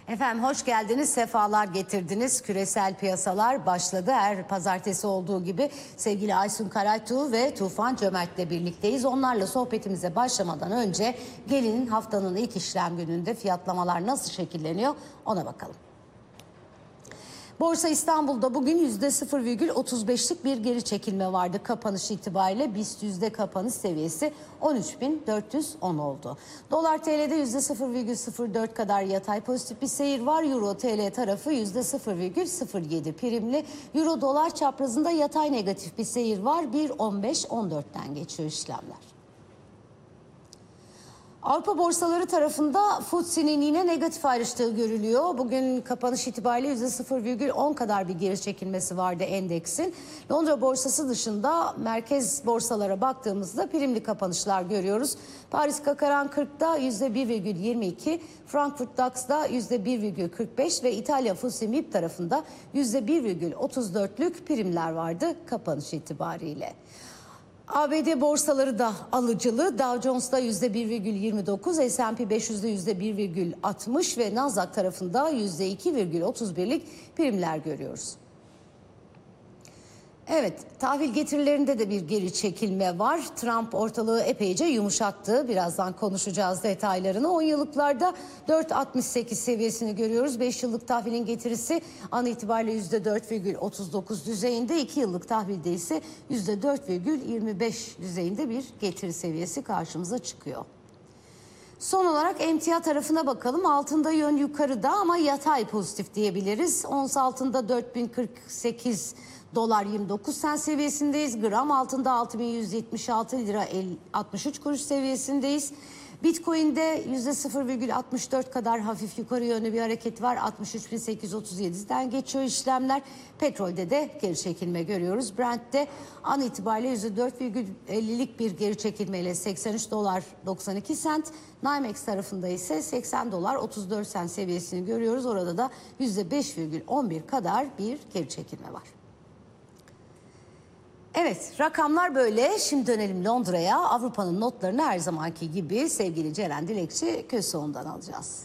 Efendim hoş geldiniz, sefalar getirdiniz. Küresel piyasalar başladı. Her pazartesi olduğu gibi sevgili Aysun Karaytuğ ve Tufan Cömert'le birlikteyiz. Onlarla sohbetimize başlamadan önce gelin haftanın ilk işlem gününde fiyatlamalar nasıl şekilleniyor ona bakalım. Borsa İstanbul'da bugün %0,35'lik bir geri çekilme vardı. Kapanış itibariyle BIST yüzde kapanış seviyesi 13.410 oldu. Dolar TL'de %0,04 kadar yatay pozitif bir seyir var. Euro TL tarafı %0,07 primli. Euro dolar çaprazında yatay negatif bir seyir var. 1.15-14'ten geçiyor işlemler. Avrupa borsaları tarafında FTSE'nin yine negatif ayrıştığı görülüyor. Bugün kapanış itibariyle %0,10 kadar bir geri çekilmesi vardı endeksin. Londra borsası dışında merkez borsalara baktığımızda primli kapanışlar görüyoruz. Paris CAC 40'da %1,22, Frankfurt DAX'da %1,45 ve İtalya FTSE MIB tarafında %1,34'lük primler vardı kapanış itibariyle. ABD borsaları da alıcılı. Dow Jones'da %1,29, S&P 500'de %1,60 ve Nasdaq tarafında %2,31'lik primler görüyoruz. Evet, tahvil getirilerinde de bir geri çekilme var. Trump ortalığı epeyce yumuşattı. Birazdan konuşacağız detaylarını. 10 yıllıklarda 4,68 seviyesini görüyoruz. 5 yıllık tahvilin getirisi an itibariyle %4,39 düzeyinde. 2 yıllık tahvilde ise %4,25 düzeyinde bir getiri seviyesi karşımıza çıkıyor. Son olarak emtia tarafına bakalım. Altında yön yukarıda ama yatay pozitif diyebiliriz. Ons altında 4048 dolar 29 sent seviyesindeyiz. Gram altında 6176 lira 63 kuruş seviyesindeyiz. Bitcoin'de %0,64 kadar hafif yukarı yönlü bir hareket var. 63.837'den geçiyor işlemler. Petrolde de geri çekilme görüyoruz. Brent'te an itibariyle %4,50'lik bir geri çekilmeyle 83 dolar 92 sent. NYMEX tarafında ise 80 dolar 34 sent seviyesini görüyoruz. Orada da %5,11 kadar bir geri çekilme var. Evet, rakamlar böyle. Şimdi dönelim Londra'ya. Avrupa'nın notlarını her zamanki gibi sevgili Ceren Dilekçi Köseoğlu'ndan alacağız.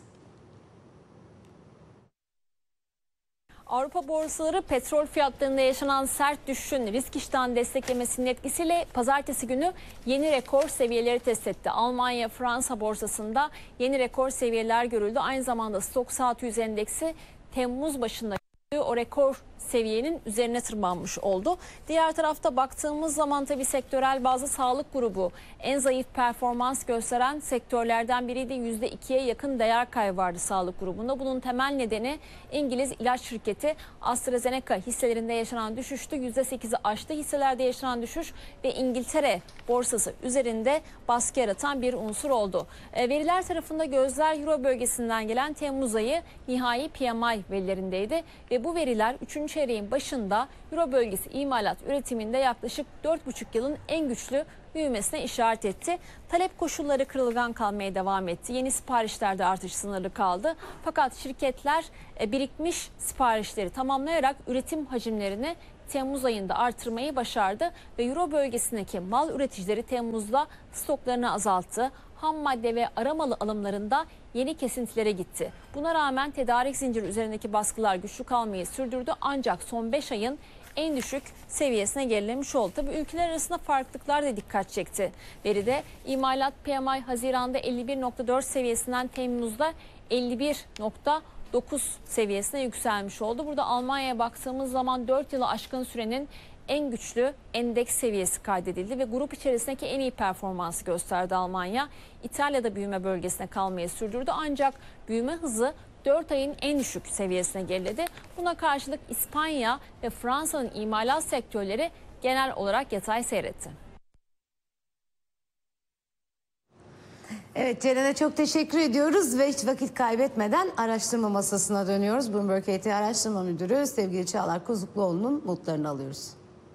Avrupa borsaları petrol fiyatlarında yaşanan sert düşüşün risk iştahını desteklemesinin etkisiyle pazartesi günü yeni rekor seviyeleri test etti. Almanya, Fransa borsasında yeni rekor seviyeler görüldü. Aynı zamanda Stoxx 100 endeksi Temmuz başında o rekor seviyenin üzerine tırmanmış oldu. Diğer tarafta baktığımız zaman tabii sektörel bazı sağlık grubu en zayıf performans gösteren sektörlerden biriydi. %2'ye yakın değer kaybı vardı sağlık grubunda. Bunun temel nedeni İngiliz ilaç şirketi AstraZeneca hisselerinde yaşanan düşüştü. %8'i aştı hisselerde yaşanan düşüş ve İngiltere borsası üzerinde baskı yaratan bir unsur oldu. Veriler tarafında gözler Euro bölgesinden gelen Temmuz ayı nihai PMI verilerindeydi ve bu veriler 3. çeyreğin başında Euro bölgesi imalat üretiminde yaklaşık 4,5 yılın en güçlü büyümesine işaret etti. Talep koşulları kırılgan kalmaya devam etti. Yeni siparişlerde artış sınırlı kaldı. Fakat şirketler birikmiş siparişleri tamamlayarak üretim hacimlerini Temmuz ayında artırmayı başardı ve Euro bölgesindeki mal üreticileri Temmuz'da stoklarını azalttı. Ham madde ve aramalı alımlarında yeni kesintilere gitti. Buna rağmen tedarik zinciri üzerindeki baskılar güçlü kalmayı sürdürdü ancak son 5 ayın en düşük seviyesine gerilemiş oldu. Tabii ülkeler arasında farklılıklar da dikkat çekti. Veride imalat PMI Haziran'da 51,4 seviyesinden Temmuz'da 51,9 seviyesine yükselmiş oldu. Burada Almanya'ya baktığımız zaman 4 yılı aşkın sürenin en güçlü endeks seviyesi kaydedildi ve grup içerisindeki en iyi performansı gösterdi Almanya. İtalya'da büyüme bölgesine kalmayı sürdürdü ancak büyüme hızı 4 ayın en düşük seviyesine geriledi. Buna karşılık İspanya ve Fransa'nın imalat sektörleri genel olarak yatay seyretti. Evet, Ceren'e çok teşekkür ediyoruz ve hiç vakit kaybetmeden araştırma masasına dönüyoruz. Bloomberg HT Araştırma Müdürü sevgili Çağlar Kozukluoğlu'nun notlarını alıyoruz.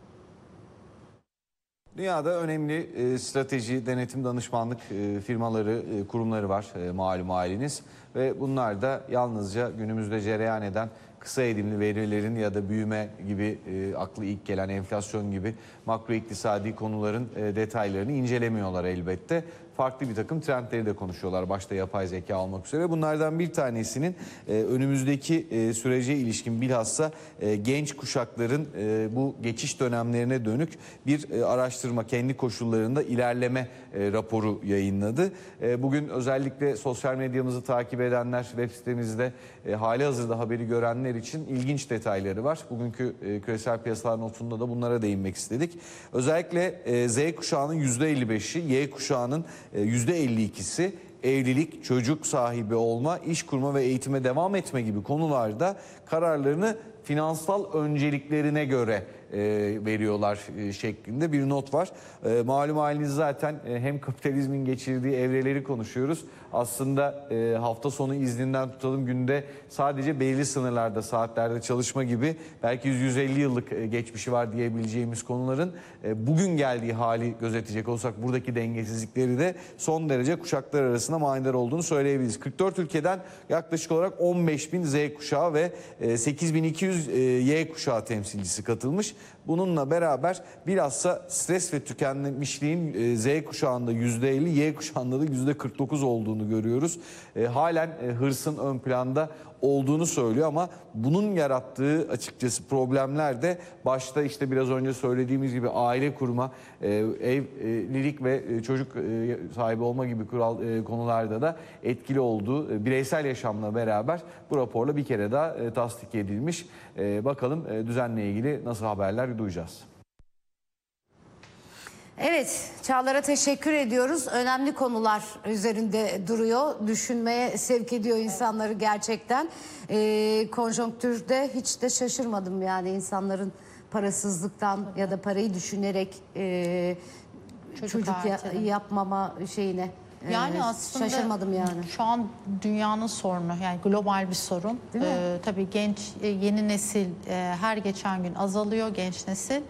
Dünyada önemli strateji, denetim, danışmanlık firmaları, kurumları var malum haliniz. Ve bunlar da yalnızca günümüzde cereyan eden kısa eğilimli verilerin ya da büyüme gibi aklı ilk gelen enflasyon gibi makro iktisadi konuların detaylarını incelemiyorlar elbette. farklı bir takım trendleri de konuşuyorlar. Başta yapay zeka olmak üzere. Bunlardan bir tanesinin önümüzdeki sürece ilişkin bilhassa genç kuşakların bu geçiş dönemlerine dönük bir araştırma, kendi koşullarında ilerleme raporu yayınladı. Bugün özellikle sosyal medyamızı takip edenler, web sitemizde hali hazırda haberi görenler için ilginç detayları var. Bugünkü küresel piyasalar notunda da bunlara değinmek istedik. Özellikle Z kuşağının %55'i, Y kuşağının %52'si evlilik, çocuk sahibi olma, iş kurma ve eğitime devam etme gibi konularda kararlarını finansal önceliklerine göre veriyorlar şeklinde bir not var. Malum haliniz zaten hem kapitalizmin geçirdiği evreleri konuşuyoruz. Aslında hafta sonu izninden tutalım günde sadece belirli sınırlarda, saatlerde çalışma gibi belki 100-150 yıllık geçmişi var diyebileceğimiz konuların bugün geldiği hali gözetecek olsak buradaki dengesizlikleri de son derece kuşaklar arasında manidar olduğunu söyleyebiliriz. 44 ülkeden yaklaşık olarak 15.000 Z kuşağı ve 8.200 Y kuşağı temsilcisi katılmış. Bununla beraber bilhassa stres ve tükenmişliğin Z kuşağında %50, Y kuşağında da %49 olduğunu görüyoruz. Halen hırsın ön planda olduğunu söylüyor ama bunun yarattığı açıkçası problemler de başta işte biraz önce söylediğimiz gibi aile kurma, evlilik ve çocuk sahibi olma gibi konularda da etkili olduğu bireysel yaşamla beraber bu raporla bir kere daha tasdik edilmiş. Bakalım düzenle ilgili nasıl haberler duyacağız. Evet, Çağlar'a teşekkür ediyoruz. Önemli konular üzerinde duruyor. Düşünmeye sevk ediyor insanları gerçekten. Konjonktürde hiç de şaşırmadım yani insanların parasızlıktan ya da parayı düşünerek çocuk yapmama şeyine. Yani aslında şaşırmadım yani. Şu an dünyanın sorunu, yani global bir sorun. Tabii genç yeni nesil her geçen gün azalıyor, genç nesil.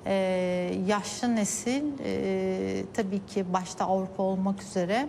Yaşlı nesil tabii ki başta Avrupa olmak üzere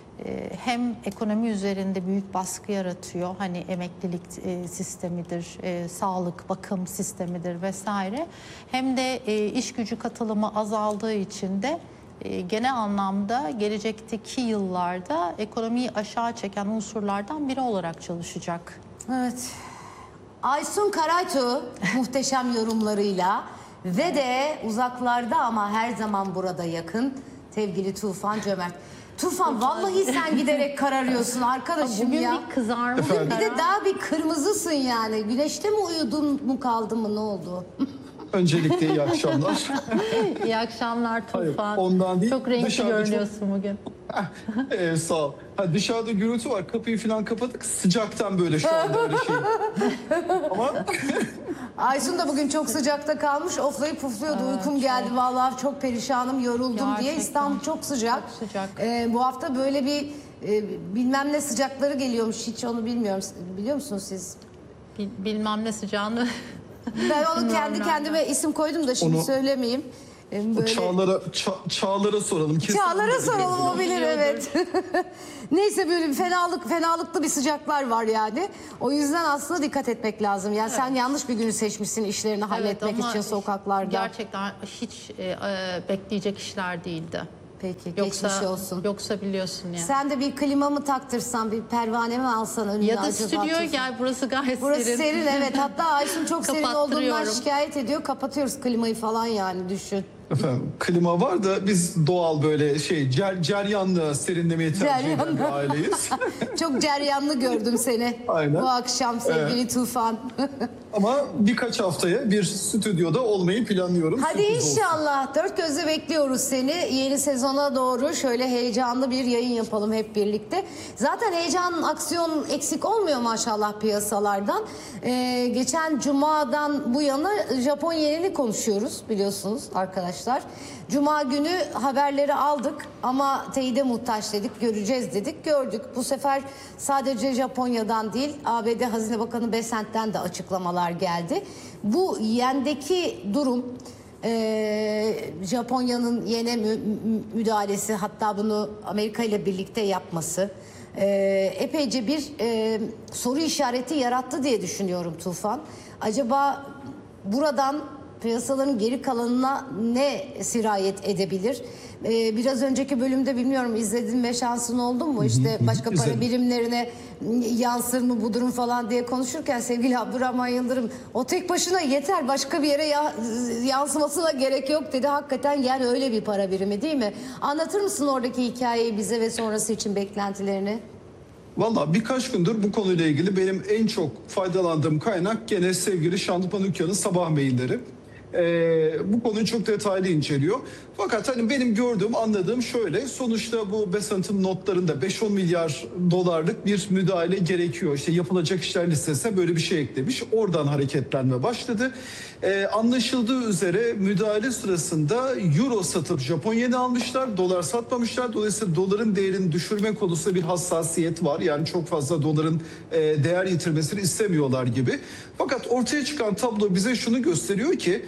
hem ekonomi üzerinde büyük baskı yaratıyor. Hani emeklilik sistemidir, sağlık, bakım sistemidir vesaire. Hem de iş gücü katılımı azaldığı için de genel anlamda gelecekteki yıllarda ekonomiyi aşağı çeken unsurlardan biri olarak çalışacak. Evet. Aysun Karaytuğ muhteşem yorumlarıyla ve de uzaklarda ama her zaman burada yakın sevgili Tufan Cömert. Tufan vallahi sen giderek kararıyorsun arkadaşım Bugün ya. bir kızarma. Bugün bir de daha bir kırmızısın yani. Güneşte mi uyudun mu kaldın mı ne oldu? Öncelikle iyi akşamlar. İyi akşamlar Tufan. Hayır, ondan değil. Çok renkli Dışarıda görünüyorsun bugün. Sağ ol. Dışarıda gürültü var. Kapıyı falan kapadık. Sıcaktan böyle şu anda öyle şey. Ama Aysun da bugün çok sıcakta kalmış. Oflayıp pufluyordu. Uykum geldi vallahi çok perişanım, yoruldum diye. Gerçekten. İstanbul çok sıcak. Çok sıcak. Bu hafta böyle bir bilmem ne sıcakları geliyormuş. Hiç onu bilmiyorum. Biliyor musunuz siz? Bilmem ne sıcağını. Ben onu kendi kendime isim koydum da şimdi Onu- söylemeyeyim. Böyle... Çağlar'a soralım. Kesin Çağlar'a onu soralım o bilir evet. Neyse böyle bir fenalıklı bir sıcaklar var yani. O yüzden aslında dikkat etmek lazım. Yani sen yanlış bir günü seçmişsin işlerini halletmek ama için sokaklarda. Gerçekten hiç bekleyecek işler değildi. Peki geçmiş olsun. Yoksa biliyorsun yani. Sen de bir klima mı taktırsan, bir pervane mi alsan önüne Ya da acaba stüdyoya Tufan? gel, burası gayet Burası serin. serin evet. Hatta Aysun çok serin olduğundan Kapattırıyorum. şikayet ediyor. Kapatıyoruz klimayı falan yani düşün. Efendim, klima var da biz doğal böyle ceryanlı serinlemeyi tercih eden Ceryanlı. bir aileyiz. Çok ceryanlı gördüm seni Aynen. bu akşam sevgili Tufan. Ama birkaç haftaya bir stüdyoda olmayı planlıyorum. Hadi Sürpriz olsun. inşallah. Dört gözle bekliyoruz seni. Yeni sezona doğru şöyle heyecanlı bir yayın yapalım hep birlikte. Zaten heyecan, aksiyon eksik olmuyor maşallah piyasalardan. Geçen Cuma'dan bu yana Japon yenini konuşuyoruz biliyorsunuz arkadaşlar. Cuma günü haberleri aldık ama teyide muhtaç dedik, göreceğiz dedik, gördük. Bu sefer sadece Japonya'dan değil, ABD Hazine Bakanı Besant'ten de açıklamalar geldi. Bu yendeki durum, Japonya'nın yene müdahalesi, hatta bunu Amerika ile birlikte yapması epeyce bir soru işareti yarattı diye düşünüyorum Tufan. Acaba buradan piyasaların geri kalanına ne sirayet edebilir? Biraz önceki bölümde bilmiyorum izledin şansın oldu mu? İşte başka para İzledim. birimlerine yansır mı bu durum falan diye konuşurken sevgili Abdurrahman Yıldırım o tek başına yeter, başka bir yere yansımasına gerek yok dedi. Hakikaten yani öyle bir para birimi değil mi? Anlatır mısın oradaki hikayeyi bize ve sonrası için beklentilerini? Valla birkaç gündür bu konuyla ilgili benim en çok faydalandığım kaynak gene sevgili Şanlıurfa Ülke'nin sabah mailleri. Bu konuyu çok detaylı inceliyor. Fakat hani benim gördüğüm, anladığım şöyle. Sonuçta bu Besant'ın notlarında 5-10 milyar dolarlık bir müdahale gerekiyor. İşte yapılacak işler listesine böyle bir şey eklemiş. Oradan hareketlenme başladı. Anlaşıldığı üzere müdahale sırasında euro satıp Japon yeni almışlar. Dolar satmamışlar. Dolayısıyla doların değerini düşürme konusunda bir hassasiyet var. Yani çok fazla doların değer yitirmesini istemiyorlar gibi. Fakat ortaya çıkan tablo bize şunu gösteriyor ki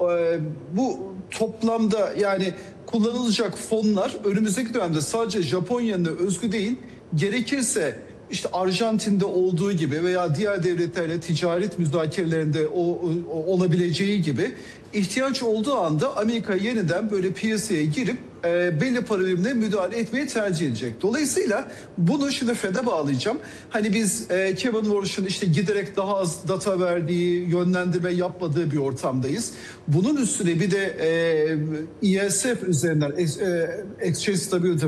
bu toplamda yani kullanılacak fonlar önümüzdeki dönemde sadece Japonya'nın özgü değil, gerekirse işte Arjantin'de olduğu gibi veya diğer devletlerle ticaret müzakerelerinde olabileceği gibi ihtiyaç olduğu anda Amerika yeniden böyle piyasaya girip belli para birimine müdahale etmeyi tercih edecek. Dolayısıyla bunu şimdi Fed'e bağlayacağım. Hani biz Kevin Warsh'ın işte giderek daha az data verdiği, yönlendirme yapmadığı bir ortamdayız. Bunun üstüne bir de ESF üzerinden Exchange Stability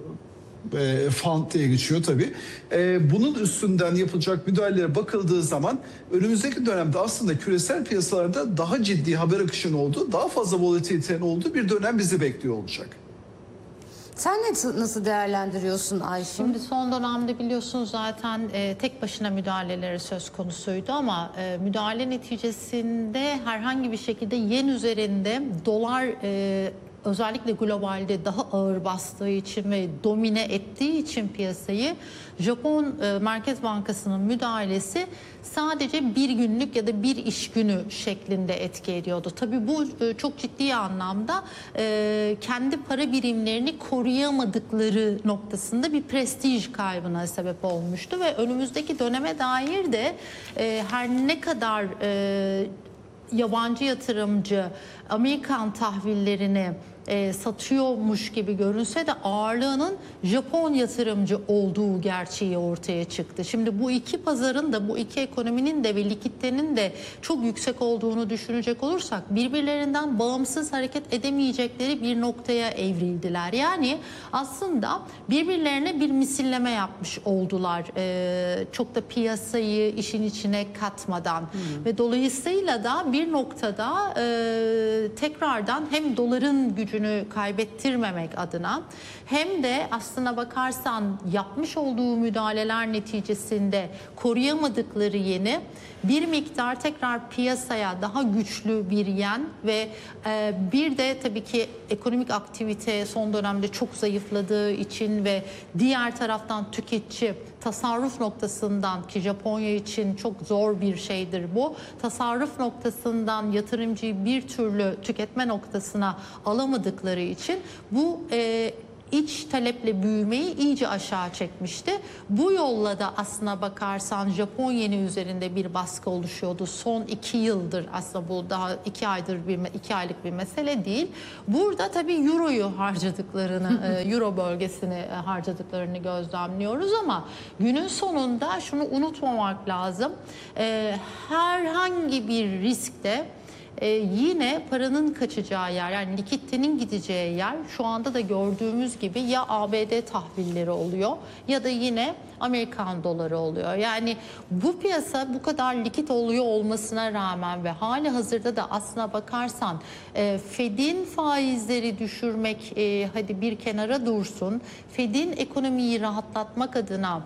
Fund diye geçiyor tabii. Bunun üstünden yapılacak müdahalelere bakıldığı zaman önümüzdeki dönemde aslında küresel piyasalarda daha ciddi haber akışının olduğu, daha fazla volatilitenin olduğu bir dönem bizi bekliyor olacak. Sen nasıl değerlendiriyorsun Ayşin? Şimdi son dönemde biliyorsunuz zaten tek başına müdahaleleri söz konusuydu ama müdahale neticesinde herhangi bir şekilde yen üzerinde dolar özellikle globalde daha ağır bastığı için ve domine ettiği için piyasayı Japon Merkez Bankası'nın müdahalesi sadece bir günlük ya da bir iş günü şeklinde etki ediyordu. Tabii bu çok ciddi anlamda kendi para birimlerini koruyamadıkları noktasında bir prestij kaybına sebep olmuştu ve önümüzdeki döneme dair de her ne kadar yabancı yatırımcı Amerikan tahvillerini satıyormuş gibi görünse de ağırlığının Japon yatırımcı olduğu gerçeği ortaya çıktı. Şimdi bu iki pazarın da, bu iki ekonominin de ve likiditenin de çok yüksek olduğunu düşünecek olursak birbirlerinden bağımsız hareket edemeyecekleri bir noktaya evrildiler. Yani aslında birbirlerine bir misilleme yapmış oldular. Çok da piyasayı işin içine katmadan ve dolayısıyla da bir noktada tekrardan hem doların gücünü kaybettirmemek adına hem de aslına bakarsan yapmış olduğu müdahaleler neticesinde koruyamadıkları yeni bir miktar tekrar piyasaya daha güçlü bir yen ve bir de tabii ki ekonomik aktivite son dönemde çok zayıfladığı için ve diğer taraftan tüketici tasarruf noktasından ki Japonya için çok zor bir şeydir bu. Tasarruf noktasından yatırımcıyı bir türlü tüketme noktasına alamadıkları için bu iç taleple büyümeyi iyice aşağı çekmişti. Bu yolla da aslına bakarsan Japon yeni üzerinde bir baskı oluşuyordu. Son 2 yıldır aslında bu daha 2 aylık bir mesele değil. Burada tabii euroyu harcadıklarını, euro bölgesini harcadıklarını gözlemliyoruz ama günün sonunda şunu unutmamak lazım. Herhangi bir riskte yine paranın kaçacağı yer yani likiditenin gideceği yer şu anda da gördüğümüz gibi ya ABD tahvilleri oluyor ya da yine Amerikan doları oluyor. Yani bu piyasa bu kadar likit oluyor olmasına rağmen ve hali hazırda da aslına bakarsan Fed'in faizleri düşürmek hadi bir kenara dursun. Fed'in ekonomiyi rahatlatmak adına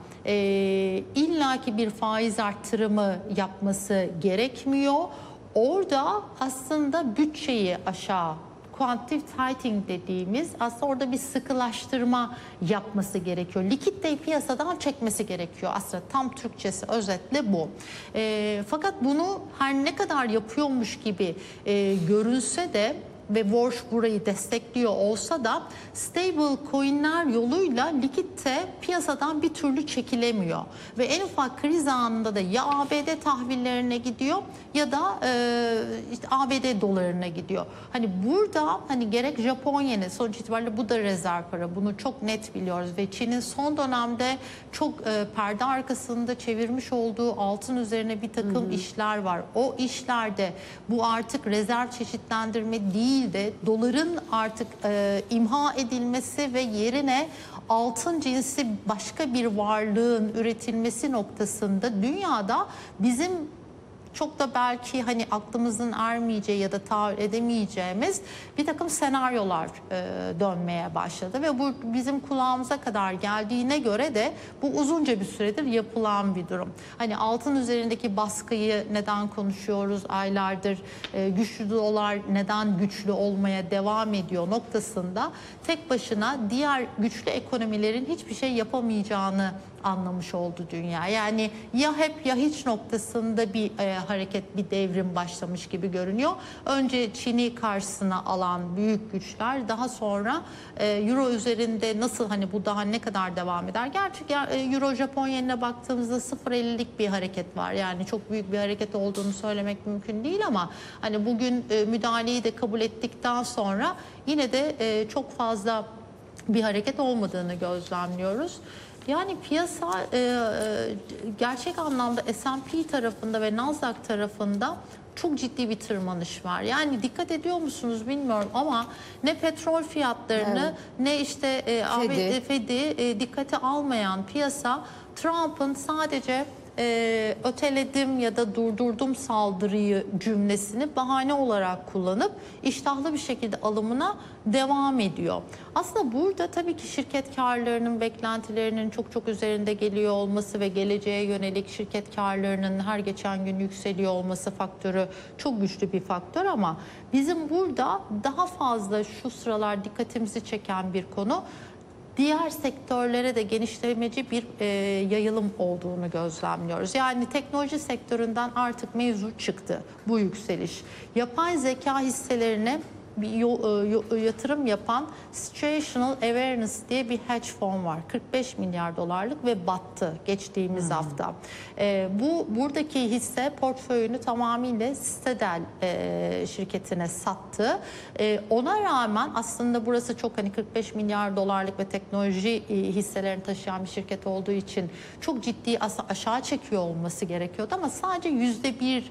illaki bir faiz arttırımı yapması gerekmiyor. Orada aslında bütçeyi aşağı, quantitative tightening dediğimiz aslında orada bir sıkılaştırma yapması gerekiyor. Likiditeyi piyasadan çekmesi gerekiyor. Aslında tam Türkçesi özetle bu. Fakat bunu her ne kadar yapıyormuş gibi görünse de ve Warsh burayı destekliyor olsa da stable coinler yoluyla likitte piyasadan bir türlü çekilemiyor. Ve en ufak kriz anında da ya ABD tahvillerine gidiyor ya da işte ABD dolarına gidiyor. Hani burada hani gerek Japon yeni, sonuç itibariyle bu da rezerv para, bunu çok net biliyoruz ve Çin'in son dönemde çok perde arkasında çevirmiş olduğu altın üzerine bir takım işler var. O işlerde bu artık rezerv çeşitlendirme değil de doların artık imha edilmesi ve yerine altın cinsi başka bir varlığın üretilmesi noktasında dünyada bizim çok da belki hani aklımızın ermeyeceği ya da tahayyül edemeyeceğimiz bir takım senaryolar dönmeye başladı ve bu bizim kulağımıza kadar geldiğine göre de bu uzunca bir süredir yapılan bir durum. Hani altın üzerindeki baskıyı neden konuşuyoruz aylardır, güçlü dolar neden güçlü olmaya devam ediyor noktasında tek başına diğer güçlü ekonomilerin hiçbir şey yapamayacağını anlamış oldu dünya. Yani ya hep ya hiç noktasında bir hareket, bir devrim başlamış gibi görünüyor. Önce Çin'i karşısına alan büyük güçler, daha sonra Euro üzerinde nasıl, hani bu daha ne kadar devam eder? Gerçi Euro Japon yenine baktığımızda 0.50'lik bir hareket var. Yani çok büyük bir hareket olduğunu söylemek mümkün değil ama hani bugün müdahaleyi de kabul ettikten sonra yine de çok fazla bir hareket olmadığını gözlemliyoruz. Yani piyasa gerçek anlamda S&P tarafında ve Nasdaq tarafında çok ciddi bir tırmanış var. Yani dikkat ediyor musunuz bilmiyorum ama ne petrol fiyatlarını ne işte Fed'i dikkate almayan piyasa Trump'ın sadece öteledim ya da durdurdum saldırıyı cümlesini bahane olarak kullanıp iştahlı bir şekilde alımına devam ediyor. Aslında burada tabii ki şirket karlarının beklentilerinin çok üzerinde geliyor olması ve geleceğe yönelik şirket karlarının her geçen gün yükseliyor olması faktörü çok güçlü bir faktör ama bizim burada daha fazla şu sıralar dikkatimizi çeken bir konu, diğer sektörlere de genişlemeci bir yayılım olduğunu gözlemliyoruz. Yani teknoloji sektöründen artık mevzu çıktı bu yükseliş. Yapay zeka hisselerine bir yatırım yapan Situational Awareness diye bir hedge fon var. 45 milyar dolarlık ve battı geçtiğimiz hafta. Buradaki hisse portföyünü tamamıyla Citadel şirketine sattı. Ona rağmen aslında burası çok hani 45 milyar dolarlık ve teknoloji hisselerini taşıyan bir şirket olduğu için çok ciddi aşağı çekiyor olması gerekiyordu ama sadece %1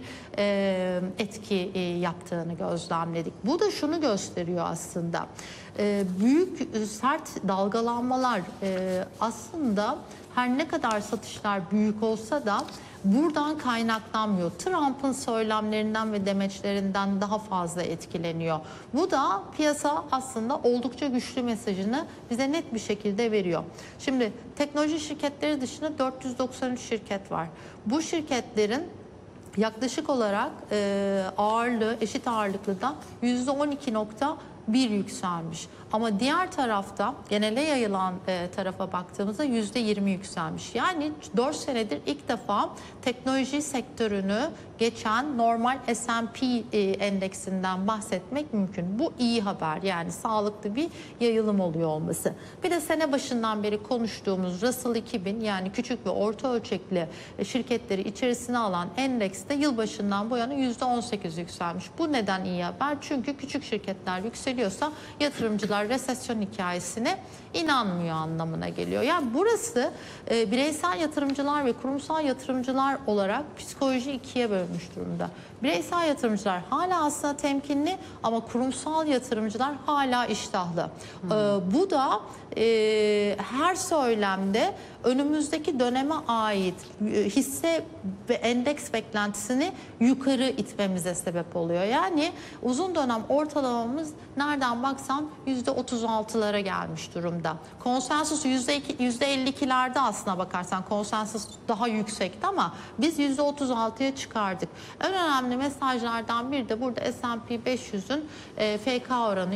etki yaptığını gözlemledik. Bu da şunu gösteriyor aslında. Büyük sert dalgalanmalar aslında her ne kadar satışlar büyük olsa da buradan kaynaklanmıyor. Trump'ın söylemlerinden ve demeçlerinden daha fazla etkileniyor. Bu da piyasa aslında oldukça güçlü mesajını bize net bir şekilde veriyor. Şimdi teknoloji şirketleri dışında 493 şirket var. Bu şirketlerin yaklaşık olarak ağırlığı, eşit ağırlıklı da %12.1 yükselmiş. Ama diğer tarafta genele yayılan tarafa baktığımızda %20 yükselmiş. Yani 4 senedir ilk defa teknoloji sektörünü geçen normal S&P endeksinden bahsetmek mümkün. Bu iyi haber, yani sağlıklı bir yayılım oluyor olması. Bir de sene başından beri konuştuğumuz Russell 2000, yani küçük ve orta ölçekli şirketleri içerisine alan endekste yılbaşından bu yana %18 yükselmiş. Bu neden iyi haber? Çünkü küçük şirketler yükseliyorsa yatırımcılar resesyon hikayesine inanmıyor anlamına geliyor. Yani burası bireysel yatırımcılar ve kurumsal yatırımcılar olarak psikoloji ikiye bölünmüş durumda. Bireysel yatırımcılar hala aslında temkinli ama kurumsal yatırımcılar hala iştahlı. Bu da her söylemde önümüzdeki döneme ait hisse ve endeks beklentisini yukarı itmemize sebep oluyor. Yani uzun dönem ortalamamız nereden baksan %36'lara gelmiş durumda. Konsensus %52'lerde aslına bakarsan konsensus daha yüksekti ama biz %36'ya çıkardık. En önemli mesajlardan biri de burada S&P 500'ün FK oranı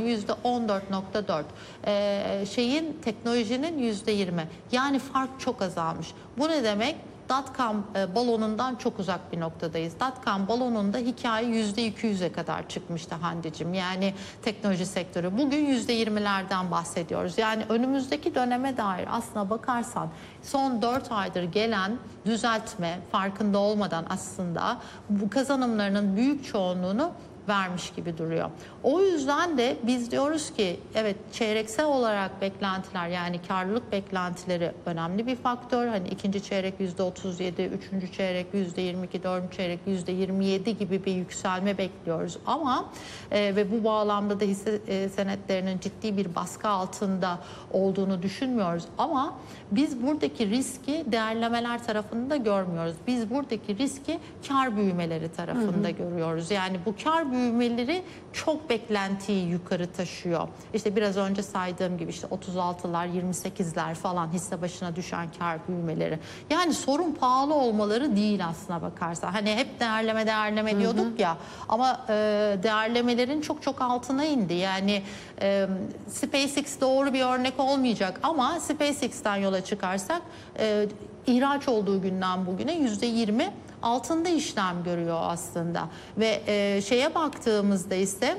%14.4. Teknolojinin %20. Yani fark çok azalmış. Bu ne demek? dot-com balonundan çok uzak bir noktadayız. Dot-com balonunda hikaye %200'e kadar çıkmıştı Hande'cim. Yani teknoloji sektörü. Bugün %20'lerden bahsediyoruz. Yani önümüzdeki döneme dair aslına bakarsan son 4 aydır gelen düzeltme, farkında olmadan aslında bu kazanımlarının büyük çoğunluğunu vermiş gibi duruyor. O yüzden de biz diyoruz ki evet, çeyreksel olarak beklentiler, yani karlılık beklentileri önemli bir faktör. Hani ikinci çeyrek %37, üçüncü çeyrek %22, dördüncü çeyrek %27 gibi bir yükselme bekliyoruz. Ama ve bu bağlamda da hisse senetlerinin ciddi bir baskı altında olduğunu düşünmüyoruz. Ama biz buradaki riski değerlemeler tarafında görmüyoruz. Biz buradaki riski kar büyümeleri tarafında görüyoruz. Yani bu kar büyümeleri çok beklentiyi yukarı taşıyor. İşte biraz önce saydığım gibi işte 36'lar, 28'ler falan hisse başına düşen kar büyümeleri. Yani sorun pahalı olmaları değil aslına bakarsan. Hani hep değerleme diyorduk ya, ama değerlemelerin çok altına indi. Yani SpaceX doğru bir örnek olmayacak ama SpaceX'ten yola çıkarsak ihraç olduğu günden bugüne %20 altında işlem görüyor aslında. Ve şeye baktığımızda ise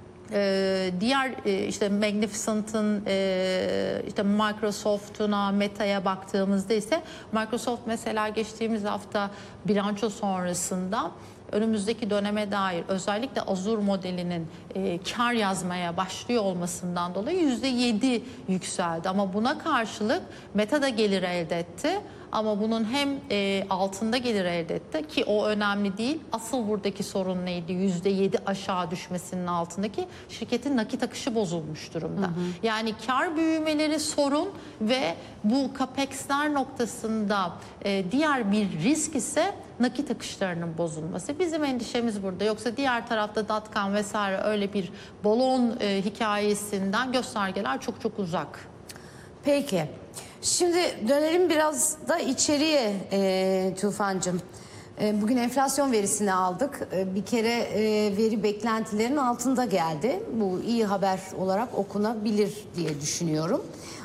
diğer işte Magnificent'ın işte Microsoft'una, Meta'ya baktığımızda ise Microsoft mesela geçtiğimiz hafta bilanço sonrasında önümüzdeki döneme dair özellikle Azure modelinin kar yazmaya başlıyor olmasından dolayı %7 yükseldi. Ama buna karşılık Meta da gelir elde etti. Ama bunun hem altında gelir elde etti ki o önemli değil. Asıl buradaki sorun neydi? %7 aşağı düşmesinin altındaki şirketin nakit akışı bozulmuş durumda. Yani kar büyümeleri sorun ve bu CAPEX'ler noktasında diğer bir risk ise nakit akışlarının bozulması. Bizim endişemiz burada. Yoksa diğer tarafta dot-com vesaire öyle bir balon hikayesinden göstergeler çok uzak. Peki. Şimdi dönelim biraz da içeriye Tufancığım. Bugün enflasyon verisini aldık. Bir kere veri beklentilerin altında geldi. Bu iyi haber olarak okunabilir diye düşünüyorum.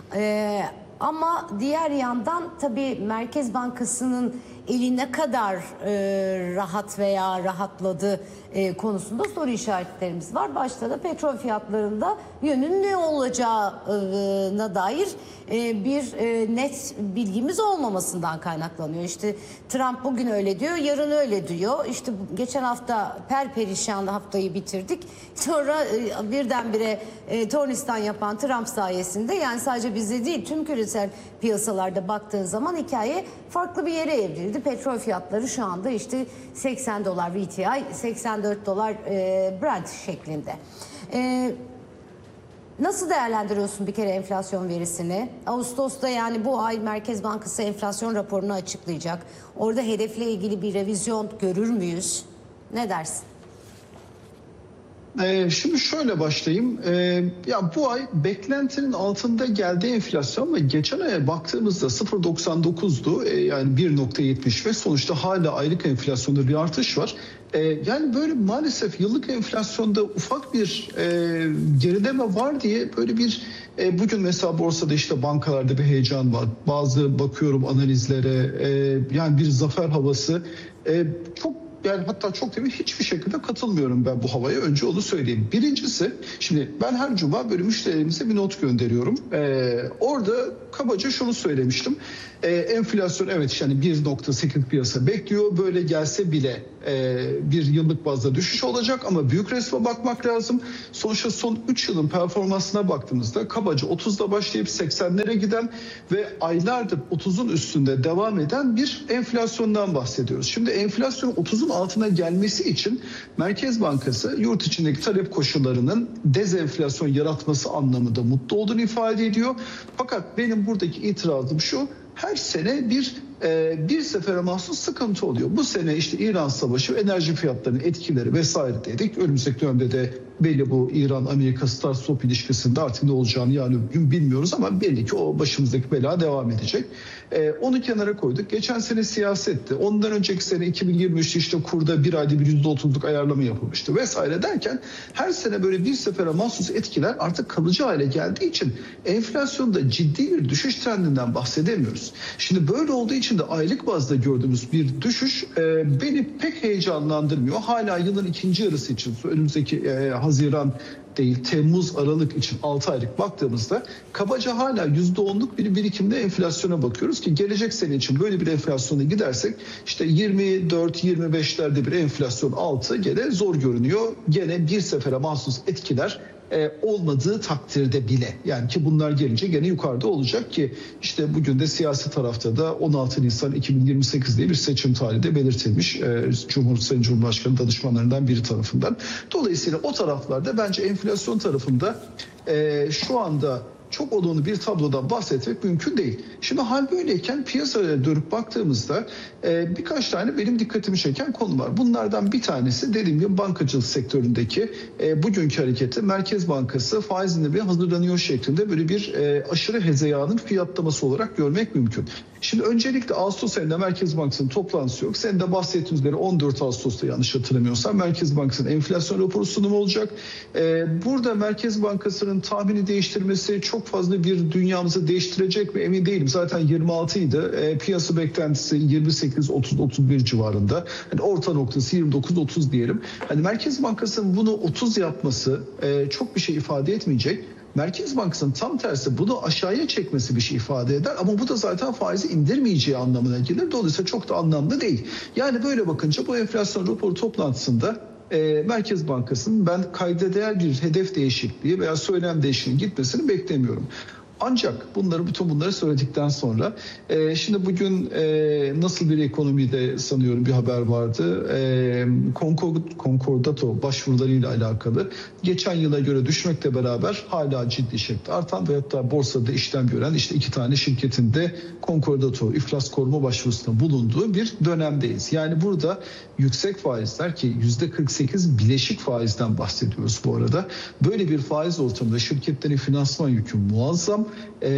Ama diğer yandan tabii Merkez Bankası'nın eli ne kadar rahat veya rahatladı konusunda soru işaretlerimiz var. Başta da petrol fiyatlarında yönün ne olacağına dair bir net bilgimiz olmamasından kaynaklanıyor. İşte Trump bugün öyle diyor, yarın öyle diyor. İşte geçen hafta perperişan haftayı bitirdik. Sonra birdenbire tornistan yapan Trump sayesinde, yani sadece bizde değil tüm küresel piyasalarda baktığın zaman hikaye farklı bir yere evrildi. Petrol fiyatları şu anda işte $80 WTI, $84 Brent şeklinde. Nasıl değerlendiriyorsun bir kere enflasyon verisini? Ağustos'ta, yani bu ay Merkez Bankası enflasyon raporunu açıklayacak. Orada hedefle ilgili bir revizyon görür müyüz? Ne dersin? Şimdi şöyle başlayayım. Ya bu ay beklentinin altında geldi enflasyon ama geçen aya baktığımızda 0.99'du. Yani 1.70 ve sonuçta hala aylık enflasyonda bir artış var. Yani böyle maalesef yıllık enflasyonda ufak bir gerileme var diye böyle bir bugün mesela borsada işte bankalarda bir heyecan var. Bazı bakıyorum analizlere, yani bir zafer havası. Yani hatta çok değil mi, hiçbir şekilde katılmıyorum ben bu havaya. Önce onu söyleyeyim. Birincisi, şimdi ben her cuma böyle müşterilerimize bir not gönderiyorum. Orada kabaca şunu söylemiştim. Enflasyon evet yani 1.8 piyasa bekliyor. Böyle gelse bile bir yıllık bazda düşüş olacak ama büyük resme bakmak lazım. Sonuçta son 3 yılın performansına baktığımızda kabaca 30'da başlayıp 80'lere giden ve aylardır 30'un üstünde devam eden bir enflasyondan bahsediyoruz. Şimdi enflasyon 30'un altına gelmesi için Merkez Bankası yurt içindeki talep koşullarının dezenflasyon yaratması anlamında mutlu olduğunu ifade ediyor. Fakat benim buradaki itirazım şu: her sene bir sefere mahsus sıkıntı oluyor. Bu sene işte İran Savaşı, enerji fiyatlarının etkileri vesaire dedik. Önümüzdeki dönemde de belli bu İran-Amerika Start-Stop ilişkisinde artık ne olacağını yani gün bilmiyoruz ama belli ki o başımızdaki bela devam edecek. Onu kenara koyduk. Geçen sene siyasetti. Ondan önceki sene 2023'te işte kurda bir ayda bir %30'luk ayarlama yapılmıştı vesaire derken her sene böyle bir sefere mahsus etkiler artık kalıcı hale geldiği için enflasyonda ciddi bir düşüş trendinden bahsedemiyoruz. Şimdi böyle olduğu için de aylık bazda gördüğümüz bir düşüş beni pek heyecanlandırmıyor. Hala yılın ikinci yarısı için önümüzdeki Haziran değil Temmuz Aralık için 6 aylık baktığımızda kabaca hala %10'luk bir birikimde enflasyona bakıyoruz ki gelecek sene için böyle bir enflasyona gidersek işte 24-25'lerde bir enflasyon altı gene zor görünüyor. Gene bir sefere mahsus etkiler olmadığı takdirde bile yani ki bunlar gelince gene yukarıda olacak ki işte bugün de siyasi tarafta da 16 Nisan 2028 diye bir seçim tarihi de belirtilmiş Sayın Cumhurbaşkanı danışmanlarından biri tarafından. Dolayısıyla o taraflarda bence enflasyon tarafında şu anda çok olumlu bir tablodan bahsetmek mümkün değil. Şimdi hal böyleyken piyasaya dönüp baktığımızda birkaç tane benim dikkatimi çeken konu var. Bunlardan bir tanesi dediğim gibi bankacılık sektöründeki bugünkü hareketi Merkez Bankası faiz indirimine hazırlanıyor şeklinde böyle bir aşırı hezeyanın fiyatlaması olarak görmek mümkün. Şimdi öncelikle Ağustos ayında Merkez Bankası'nın toplantısı yok. Senin de bahsettiğiniz üzere 14 Ağustos'ta yanlış hatırlamıyorsam Merkez Bankası'nın enflasyon raporu sunumu olacak. Burada Merkez Bankası'nın tahmini değiştirmesi çok fazla bir dünyamızı değiştirecek mi emin değilim. Zaten 26 idi. Piyasa beklentisi 28-30-31 civarında. Yani orta noktası 29-30 diyelim. Hani Merkez Bankası'nın bunu 30 yapması çok bir şey ifade etmeyecek. Merkez Bankası'nın tam tersi bunu aşağıya çekmesi bir şey ifade eder ama bu da zaten faizi indirmeyeceği anlamına gelir. Dolayısıyla çok da anlamlı değil. Yani böyle bakınca bu enflasyon raporu toplantısında Merkez Bankası'nın ben kayda değer bir hedef değişikliği veya söylem değişikliği gitmesini beklemiyorum. Ancak bütün bunları söyledikten sonra şimdi bugün nasıl bir ekonomide sanıyorum bir haber vardı. Concordato başvurularıyla alakalı geçen yıla göre düşmekle beraber hala ciddi şekilde artan ve hatta borsada işlem gören işte 2 tane şirketin de Concordato iflas koruma başvurusunda bulunduğu bir dönemdeyiz. Yani burada yüksek faizler ki %48 bileşik faizden bahsediyoruz bu arada. Böyle bir faiz ortamında şirketlerin finansman yükü muazzam.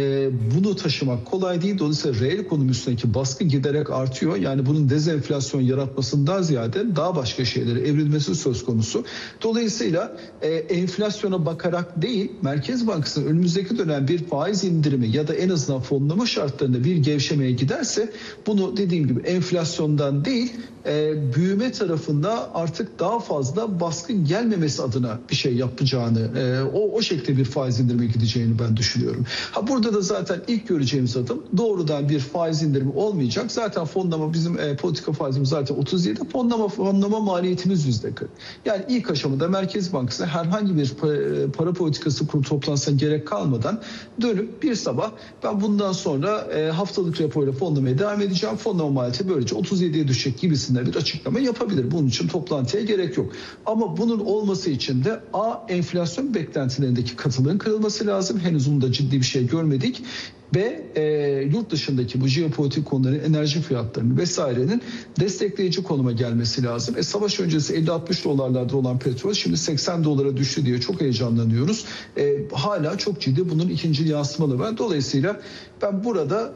Bunu taşımak kolay değil. Dolayısıyla reel ekonomi üstündeki baskı giderek artıyor. Yani bunun dezenflasyon yaratmasından ziyade daha başka şeylere evrilmesi söz konusu. Dolayısıyla enflasyona bakarak değil, Merkez Bankası'nın önümüzdeki dönem bir faiz indirimi ya da en azından fonlama şartlarında bir gevşemeye giderse bunu dediğim gibi enflasyondan değil büyüme tarafında artık daha fazla baskı gelmemesi adına bir şey yapacağını, o şekilde bir faiz indirime gideceğini ben düşünüyorum. Burada da zaten ilk göreceğimiz adım doğrudan bir faiz indirimi olmayacak. Zaten fonlama bizim politika faizimiz zaten 37. Fonlama maliyetimiz %40. Yani ilk aşamada Merkez Bankası herhangi bir para politikası kurulu toplantısına gerek kalmadan dönüp bir sabah ben bundan sonra haftalık raporuyla fonlamaya devam edeceğim. Fonlama maliyeti böylece 37'ye düşecek gibisinden bir açıklama yapabilir. Bunun için toplantıya gerek yok. Ama bunun olması için de enflasyon beklentilerindeki katılığın kırılması lazım. Henüz bunda ciddi bir şey görmedik. Ve yurt dışındaki bu jeopolitik konuların, enerji fiyatlarının vesairenin destekleyici konuma gelmesi lazım. Savaş öncesi 50-60 dolarlarda olan petrol şimdi 80 dolara düştü diye çok heyecanlanıyoruz. Hala çok ciddi bunun ikinci yansımaları var. Dolayısıyla ben burada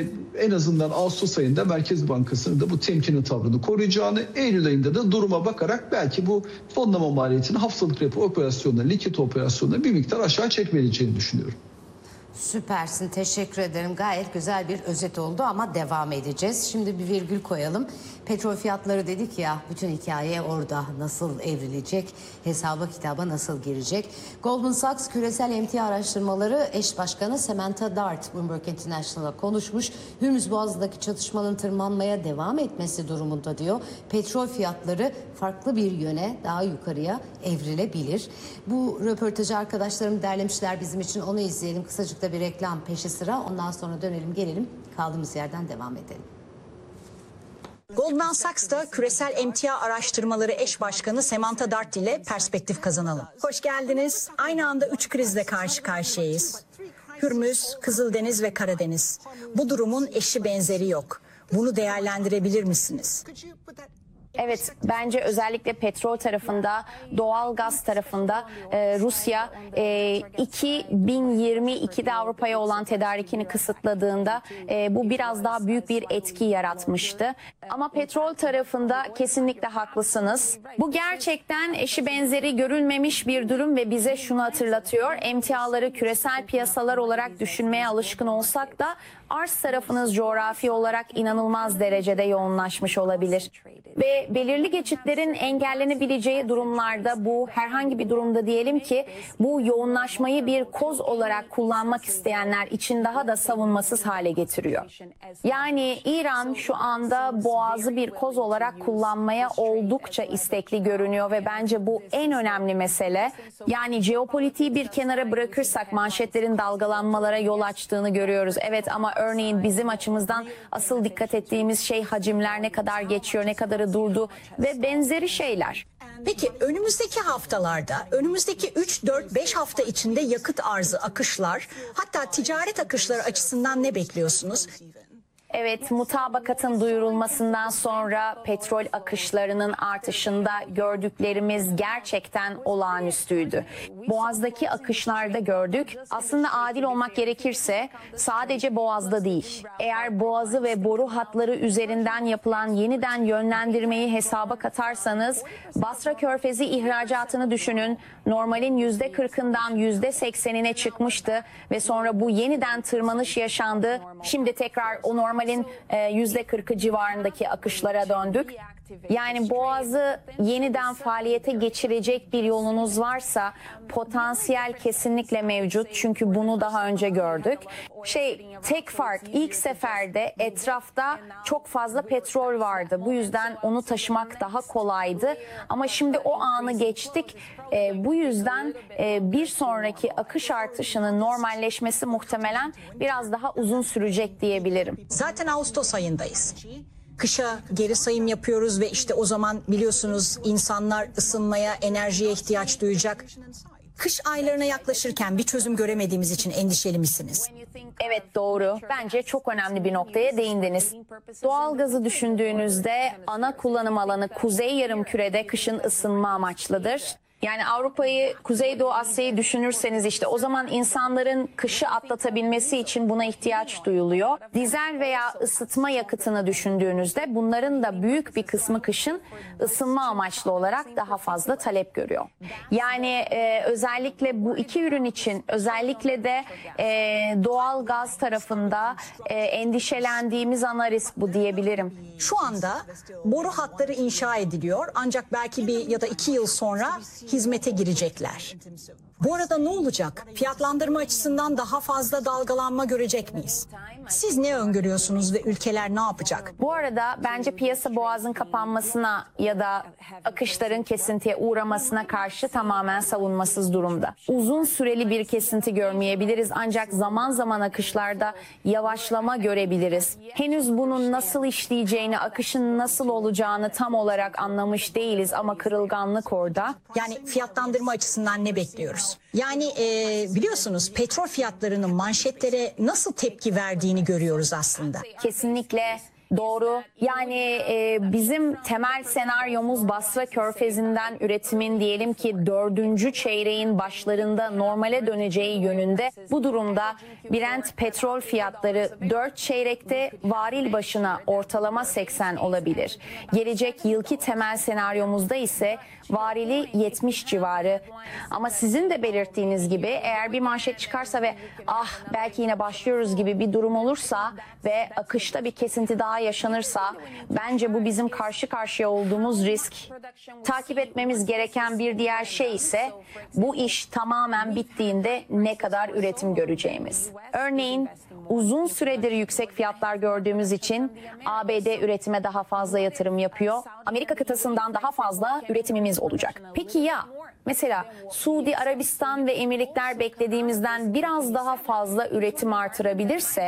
en azından Ağustos ayında Merkez Bankası'nın da bu temkinli tavrını koruyacağını, Eylül ayında da duruma bakarak belki bu fonlama maliyetini haftalık repo operasyonları, likit operasyonları bir miktar aşağı çekmeyeceğini düşünüyorum. Süpersin, teşekkür ederim. Gayet güzel bir özet oldu ama devam edeceğiz. Şimdi bir virgül koyalım. Petrol fiyatları dedik ya, bütün hikaye orada. Nasıl evrilecek, hesaba kitaba nasıl girecek? Goldman Sachs küresel emtia araştırmaları eş başkanı Samantha Dart Bloomberg International'a konuşmuş. Hürmüz Boğazı'ndaki çatışmanın tırmanmaya devam etmesi durumunda diyor. Petrol fiyatları farklı bir yöne, daha yukarıya evrilebilir. Bu röportajı arkadaşlarım derlemişler bizim için. Onu izleyelim. Kısacık da bir reklam peşi sıra. Ondan sonra dönelim gelelim. Kaldığımız yerden devam edelim. Goldman Sachs'ta küresel emtia araştırmaları eş başkanı Samantha Dart ile perspektif kazanalım. Hoş geldiniz. Aynı anda 3 krizle karşı karşıyayız. Hürmüz, Kızıldeniz ve Karadeniz. Bu durumun eşi benzeri yok. Bunu değerlendirebilir misiniz? Evet, bence özellikle petrol tarafında, doğal gaz tarafında Rusya 2022'de Avrupa'ya olan tedarikini kısıtladığında bu biraz daha büyük bir etki yaratmıştı. Ama petrol tarafında kesinlikle haklısınız. Bu gerçekten eşi benzeri görülmemiş bir durum ve bize şunu hatırlatıyor. Emtiaları küresel piyasalar olarak düşünmeye alışkın olsak da arz tarafınız coğrafi olarak inanılmaz derecede yoğunlaşmış olabilir. Ve belirli geçitlerin engellenebileceği durumlarda bu herhangi bir durumda diyelim ki bu yoğunlaşmayı bir koz olarak kullanmak isteyenler için daha da savunmasız hale getiriyor. Yani İran şu anda Boğaz'ı bir koz olarak kullanmaya oldukça istekli görünüyor ve bence bu en önemli mesele. Yani jeopolitiği bir kenara bırakırsak manşetlerin dalgalanmalara yol açtığını görüyoruz. Evet ama örneğin bizim açımızdan asıl dikkat ettiğimiz şey hacimler ne kadar geçiyor, ne kadarı durdu ve benzeri şeyler. Peki önümüzdeki haftalarda, önümüzdeki 3, 4, 5 hafta içinde yakıt arzı, akışlar, hatta ticaret akışları açısından ne bekliyorsunuz? Evet, mutabakatın duyurulmasından sonra petrol akışlarının artışında gördüklerimiz gerçekten olağanüstüydü. Boğaz'daki akışlarda gördük. Aslında adil olmak gerekirse sadece Boğaz'da değil. Eğer Boğaz'ı ve boru hatları üzerinden yapılan yeniden yönlendirmeyi hesaba katarsanız Basra Körfezi ihracatını düşünün. Normalin %40'ından %80'ine çıkmıştı ve sonra bu yeniden tırmanış yaşandı. Şimdi tekrar o normalin %40'ı civarındaki akışlara döndük. Yani Boğaz'ı yeniden faaliyete geçirecek bir yolunuz varsa potansiyel kesinlikle mevcut. Çünkü bunu daha önce gördük. Tek fark ilk seferde etrafta çok fazla petrol vardı. Bu yüzden onu taşımak daha kolaydı. Ama şimdi o anı geçtik. Bu yüzden bir sonraki akış artışının normalleşmesi muhtemelen biraz daha uzun sürecek diyebilirim. Zaten Ağustos ayındayız. Kışa geri sayım yapıyoruz ve işte o zaman biliyorsunuz insanlar ısınmaya, enerjiye ihtiyaç duyacak. Kış aylarına yaklaşırken bir çözüm göremediğimiz için endişeli misiniz? Evet, doğru. Bence çok önemli bir noktaya değindiniz. Doğalgazı düşündüğünüzde ana kullanım alanı Kuzey Yarımküre'de kışın ısınma amaçlıdır. Yani Avrupa'yı, Kuzeydoğu Asya'yı düşünürseniz işte o zaman insanların kışı atlatabilmesi için buna ihtiyaç duyuluyor. Dizel veya ısıtma yakıtını düşündüğünüzde bunların da büyük bir kısmı kışın ısınma amaçlı olarak daha fazla talep görüyor. Yani özellikle bu iki ürün için özellikle de doğal gaz tarafında endişelendiğimiz ana risk bu diyebilirim. Şu anda boru hatları inşa ediliyor ancak belki bir ya da 2 yıl sonra hizmete girecekler. Bu arada ne olacak? Fiyatlandırma açısından daha fazla dalgalanma görecek miyiz? Siz ne öngörüyorsunuz ve ülkeler ne yapacak? Bu arada bence piyasa Boğaz'ın kapanmasına ya da akışların kesintiye uğramasına karşı tamamen savunmasız durumda. Uzun süreli bir kesinti görmeyebiliriz ancak zaman zaman akışlarda yavaşlama görebiliriz. Henüz bunun nasıl işleyeceğini, akışın nasıl olacağını tam olarak anlamış değiliz ama kırılganlık orada. Yani fiyatlandırma açısından ne bekliyoruz? Yani biliyorsunuz petrol fiyatlarının manşetlere nasıl tepki verdiğini görüyoruz aslında. Kesinlikle doğru. Yani bizim temel senaryomuz Basra Körfezi'nden üretimin diyelim ki 4. çeyreğin başlarında normale döneceği yönünde. Bu durumda Brent petrol fiyatları 4 çeyrekte varil başına ortalama 80 olabilir. Gelecek yılki temel senaryomuzda ise varili 70 civarı. Ama sizin de belirttiğiniz gibi eğer bir manşet çıkarsa ve belki yine başlıyoruz gibi bir durum olursa ve akışta bir kesinti daha yaşanırsa bence bu bizim karşı karşıya olduğumuz risk. Takip etmemiz gereken bir diğer şey ise bu iş tamamen bittiğinde ne kadar üretim göreceğimiz. Örneğin uzun süredir yüksek fiyatlar gördüğümüz için ABD üretime daha fazla yatırım yapıyor. Amerika kıtasından daha fazla üretimimiz olacak. Peki ya mesela Suudi Arabistan ve Emirlikler beklediğimizden biraz daha fazla üretim artırabilirse